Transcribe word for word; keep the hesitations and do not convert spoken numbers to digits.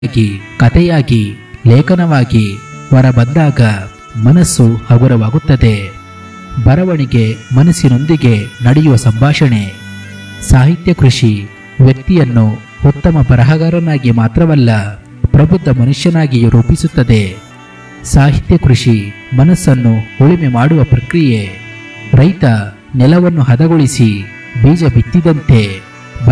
ಆಗಿ, ಕಥೆಯಾಗಿ, ಲೇಖನವಾಗಿ ಹೊರಬಂದಾಗ ಮನಸ್ಸು ಹಗುರವಾಗುತ್ತದೆ. ಬರವಣಿಗೆ ಮನಸ್ಸಿನೊಂದಿಗೆ ನಡೆಯುವ ಸಂಭಾಷಣೆ. ಸಾಹಿತ್ಯ ಕೃಷಿ ವ್ಯಕ್ತಿಯನ್ನು ಉತ್ತಮ ಬರಹಗಾರನಾಗಿ ಮಾತ್ರವಲ್ಲ, ಪ್ರಬುದ್ಧ ಮನುಷ್ಯನಾಗಿಯೂ ರೂಪಿಸುತ್ತದೆ. ಸಾಹಿತ್ಯ ಕೃಷಿ ಮನಸ್ಸನ್ನು ಉಳುಮೆ ಮಾಡುವ ಪ್ರಕ್ರಿಯೆ. ರೈತ ನೆಲವನ್ನು ಹದಗೊಳಿಸಿ ಬೀಜ ಬಿತ್ತಿದಂತೆ